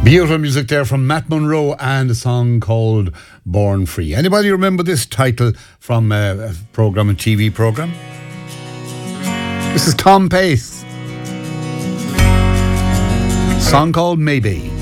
Beautiful music there from Matt Monro and a song called Born Free. Anybody remember this title from a program, a TV program? This is Tom Pace. Song called Maybe.